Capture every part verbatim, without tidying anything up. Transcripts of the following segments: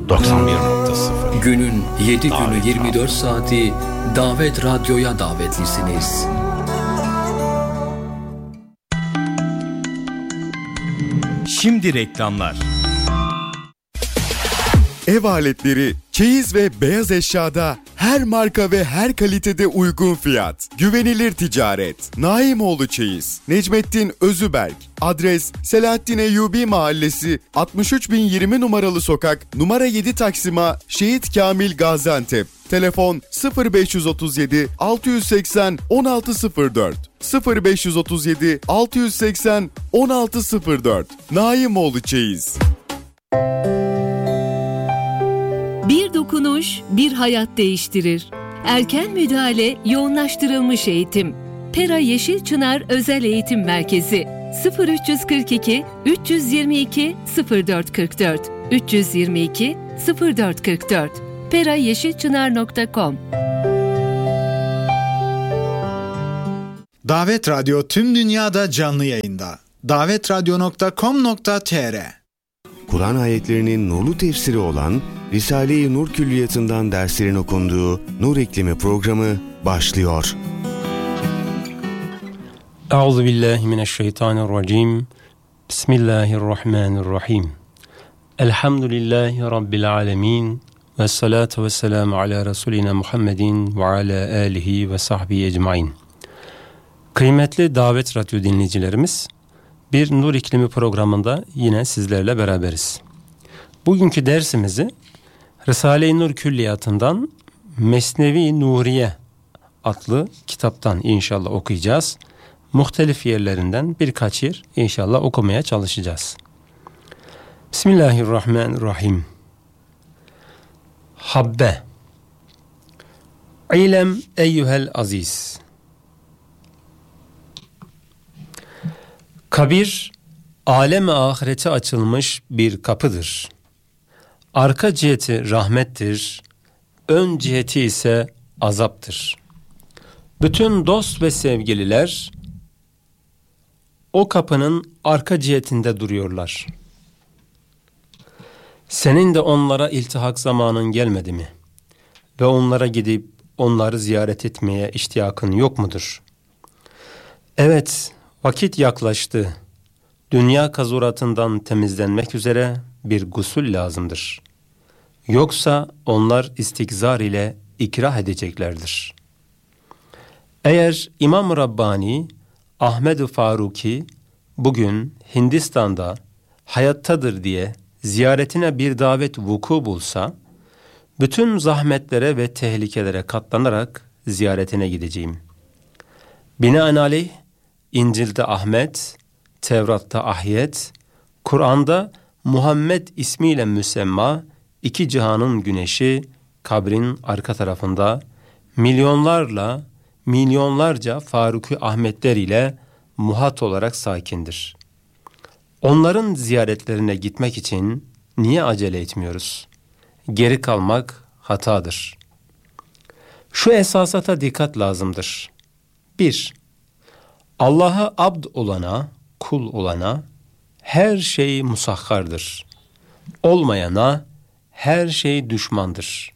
doksan bir nokta sıfır. Günün yedi günü yirmi dört saati Davet Radyo'ya davetlisiniz. Şimdi reklamlar. Ev aletleri, çeyiz ve beyaz eşyada her marka ve her kalitede uygun fiyat. Güvenilir ticaret. Naimoğlu Çeyiz. Necmettin Özüberk. Adres Selahattin Eyyubi Mahallesi, altmış üç bin yirmi numaralı sokak, numara yedi Taksim'a, Şehit Kamil Gaziantep. Telefon sıfır beş otuz yedi altı yüz seksen on altı sıfır dört sıfır beş otuz yedi altı yüz seksen on altı sıfır dört. Naimoğlu Çeyiz. Bir dokunuş, bir hayat değiştirir. Erken müdahale, yoğunlaştırılmış eğitim. Pera Yeşil Çınar Özel Eğitim Merkezi. sıfır üç kırk iki üç yüz yirmi iki sıfır dört kırk dört üç yüz yirmi iki sıfır dört kırk dört pera yeşil çınar nokta com. Davet Radyo tüm dünyada canlı yayında. davet radyo nokta com nokta tr. Kur'an ayetlerinin nurlu tefsiri olan Risale-i Nur Külliyatı'ndan derslerin okunduğu Nur İklimi programı başlıyor. Euzubillahimineşşeytanirracim. Bismillahirrahmanirrahim. Elhamdülillahi Rabbil alemin. Ve salatu ve selamu ala Resulina Muhammedin ve ala alihi ve sahbihi ecmain. Kıymetli Davet Radyo dinleyicilerimiz, bir Nur İklimi programında yine sizlerle beraberiz. Bugünkü dersimizi Risale-i Nur Külliyatı'ndan Mesnevi Nuriye adlı kitaptan inşallah okuyacağız. Muhtelif yerlerinden birkaç yer inşallah okumaya çalışacağız. Bismillahirrahmanirrahim. Habbe. İlem eyyuhel aziz. Kabir, alem-i ahirete açılmış bir kapıdır. Arka ciheti rahmettir, ön ciheti ise azaptır. Bütün dost ve sevgililer o kapının arka cihetinde duruyorlar. Senin de onlara iltihak zamanın gelmedi mi? Ve onlara gidip onları ziyaret etmeye iştiyakın yok mudur? Evet, vakit yaklaştı. Dünya kazuratından temizlenmek üzere bir gusül lazımdır. Yoksa onlar istikzar ile ikrah edeceklerdir. Eğer İmam Rabbani, Ahmed-i Faruki bugün Hindistan'da hayattadır diye ziyaretine bir davet vuku bulsa, bütün zahmetlere ve tehlikelere katlanarak ziyaretine gideceğim. Binaenaleyh, İncil'de Ahmet, Tevrat'ta Ahyet, Kur'an'da Muhammed ismiyle müsemma iki cihanın güneşi kabrin arka tarafında milyonlarla, milyonlarca Faruki Ahmetler ile muhat olarak sakindir. Onların ziyaretlerine gitmek için niye acele etmiyoruz? Geri kalmak hatadır. Şu esasata dikkat lazımdır. bir. Allah'a abd olana, kul olana her şey musahhardır. Olmayana her şey düşmandır.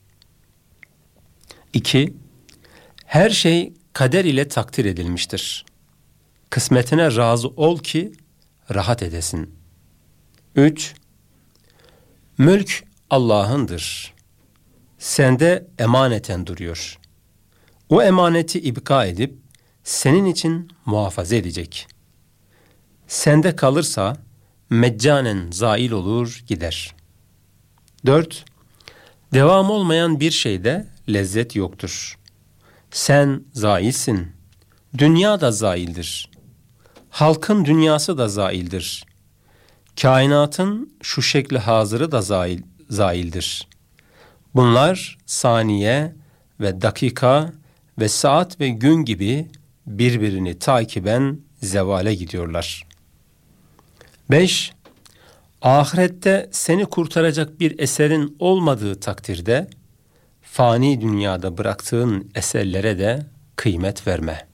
İki. Her şey kader ile takdir edilmiştir. Kısmetine razı ol ki rahat edesin. Üç. Mülk Allah'ındır. Sende emaneten duruyor. O emaneti ibka edip senin için muhafaza edecek. Sende kalırsa meccanen zail olur gider. Dört. Devam olmayan bir şeyde lezzet yoktur. Sen zailsin. Dünya da zaildir. Halkın dünyası da zaildir. Kainatın şu şekli hazırı da zail, zaildir. Bunlar saniye ve dakika ve saat ve gün gibi birbirini takiben zevale gidiyorlar. Beş. Ahirette seni kurtaracak bir eserin olmadığı takdirde fani dünyada bıraktığın eserlere de kıymet verme.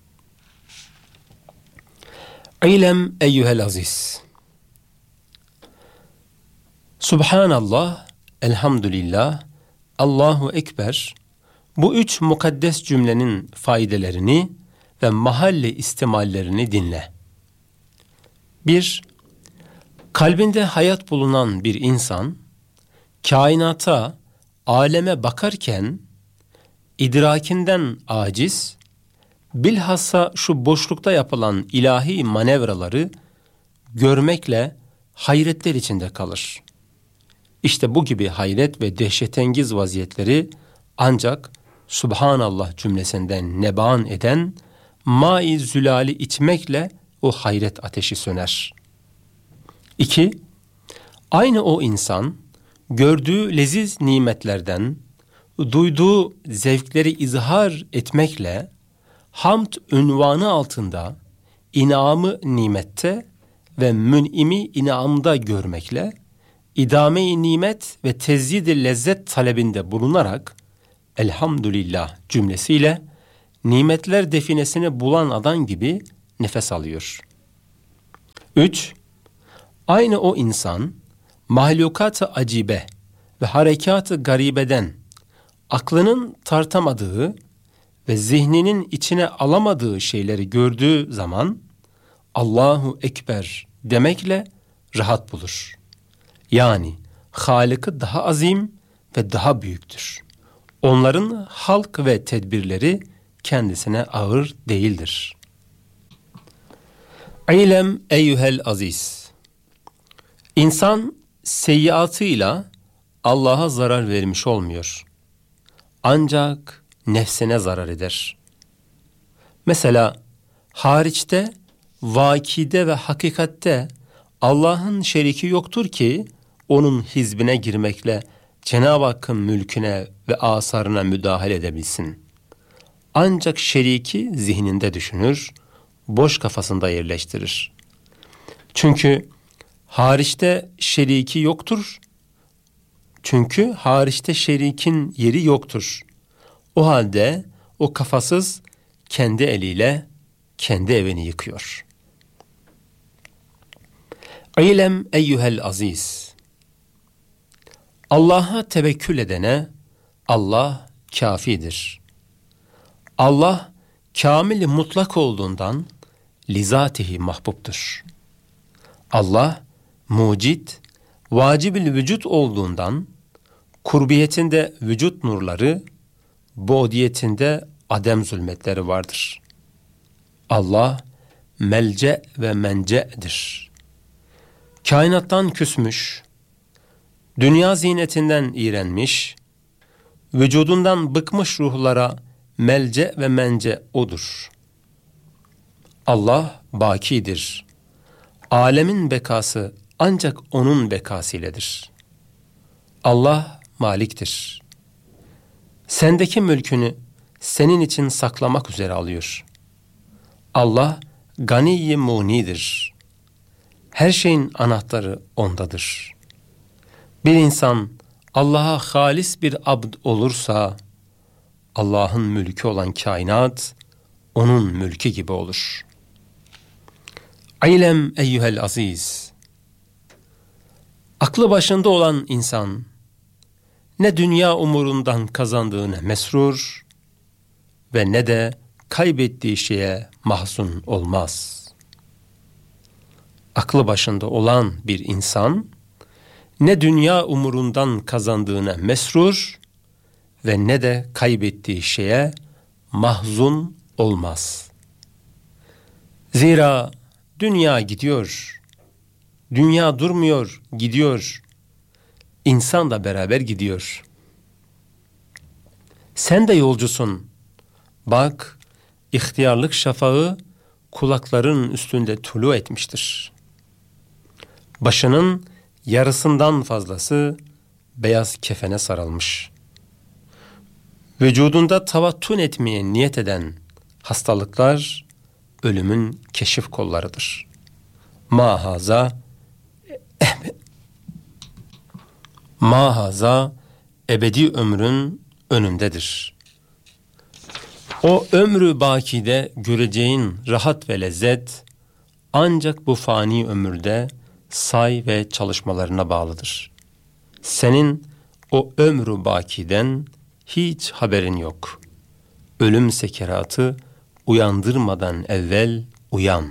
İlem eyyuhel aziz. Subhanallah, elhamdülillah, Allahu Ekber, bu üç mukaddes cümlenin faydelerini ve mahalle istimallerini dinle. bir. Kalbinde hayat bulunan bir insan, kainata, aleme bakarken, idrakinden aciz, bilhassa şu boşlukta yapılan ilahi manevraları görmekle hayretler içinde kalır. İşte bu gibi hayret ve dehşetengiz vaziyetleri ancak Subhanallah cümlesinden neban eden ma-i zülali içmekle o hayret ateşi söner. İki, aynı o insan gördüğü leziz nimetlerden, duyduğu zevkleri izhar etmekle hamd unvanı altında inamı nimette ve mün'imi inamda görmekle idame-i nimet ve tezyid-i lezzet talebinde bulunarak elhamdülillah cümlesiyle nimetler definesini bulan adam gibi nefes alıyor. Üç, aynı o insan mahlukat-ı acibe ve harekat-ı garibeden aklının tartamadığı ve zihninin içine alamadığı şeyleri gördüğü zaman Allahu Ekber demekle rahat bulur. Yani Halık'ı daha azim ve daha büyüktür. Onların halk ve tedbirleri kendisine ağır değildir. İlem eyyuhel aziz. İnsan seyyiatıyla Allah'a zarar vermiş olmuyor. Ancak nefsine zarar eder. Mesela hariçte, vakide ve hakikatte Allah'ın şeriki yoktur ki onun hizbine girmekle Cenab-ı Hakk'ın mülküne ve asarına müdahale edebilsin. Ancak şeriki zihninde düşünür, boş kafasında yerleştirir. Çünkü hariçte şeriki yoktur. Çünkü hariçte şerikin yeri yoktur. O halde o kafasız kendi eliyle kendi evini yıkıyor. İlem eyyuhel aziz. Allah'a tevekkül edene Allah kafidir. Allah kamil mutlak olduğundan lizatihi mahbubtur. Allah mucit, vacibil vücut olduğundan kurbiyetinde vücut nurları, bu'diyetinde adem zulmetleri vardır. Allah melce ve mence'dir. Kainattan küsmüş, dünya zinetinden iğrenmiş, vücudundan bıkmış ruhlara melce ve mence odur. Allah bakidir. Alemin bekası ancak onun bekasıyledir. Allah maliktir. Sendeki mülkünü senin için saklamak üzere alıyor. Allah gani-i munidir. Her şeyin anahtarı ondadır. Bir insan Allah'a halis bir abd olursa, Allah'ın mülkü olan kainat, onun mülkü gibi olur. İlem eyyuhel aziz. Aklı başında olan insan, ne dünya umurundan kazandığına mesrur ve ne de kaybettiği şeye mahzun olmaz. Aklı başında olan bir insan, ne dünya umurundan kazandığına mesrur ve ne de kaybettiği şeye mahzun olmaz. Zira dünya gidiyor, dünya durmuyor, gidiyor. İnsan da beraber gidiyor. Sen de yolcusun. Bak, ihtiyarlık şafağı kulakların üstünde tulu etmiştir. Başının yarısından fazlası beyaz kefene sarılmış. Vücudunda tavattun etmeye niyet eden hastalıklar ölümün keşif kollarıdır. Mahaza Mahaza ebedi ömrün önündedir. O ömrü bakide göreceğin rahat ve lezzet ancak bu fani ömürde say ve çalışmalarına bağlıdır. Senin o ömrü bakiden hiç haberin yok. Ölüm sekeratı uyandırmadan evvel uyan.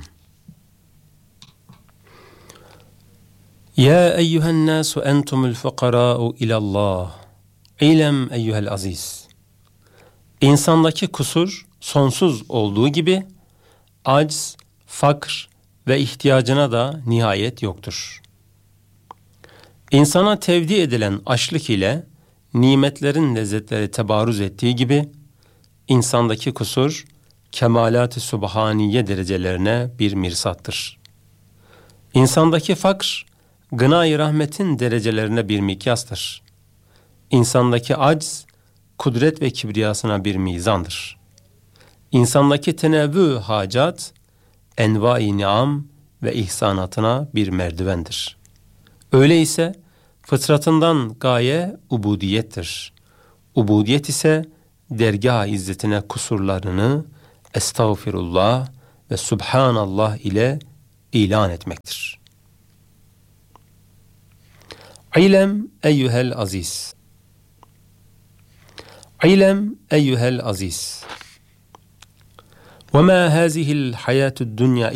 Ya eyyühen nasu entumul fukara'u ilallah. İlem eyyühel aziz. İnsandaki kusur sonsuz olduğu gibi acz, fakr ve ihtiyacına da nihayet yoktur. İnsana tevdi edilen açlık ile nimetlerin lezzetleri tebarüz ettiği gibi insandaki kusur kemalat-ı subhaniye derecelerine bir mirsattır. İnsandaki fakr gına-i rahmetin derecelerine bir mikyastır. İnsandaki acz kudret ve kibriyasına bir mizandır. İnsandaki tenevvü hacat enva-i niam ve ihsanatına bir merdivendir. Öyleyse fıtratından gaye ubudiyettir. Ubudiyet ise dergâh izzetine kusurlarını estağfirullah ve subhanallah ile ilan etmektir. İlem eyyuhel aziz. İlem eyyuhel aziz. Ve ma hazihi'l hayâtu'd dünya